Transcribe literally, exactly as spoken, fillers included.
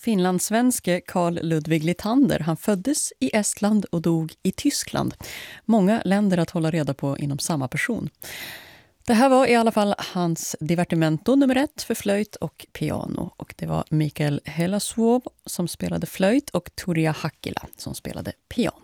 Finlandssvenske Carl Ludvig Litander, han föddes i Estland och dog i Tyskland. Många länder att hålla reda på inom samma person. Det här var i alla fall hans divertimento nummer ett för flöjt och piano. Och det var Mikael Helasuov som spelade flöjt och Turja Hakkila som spelade piano.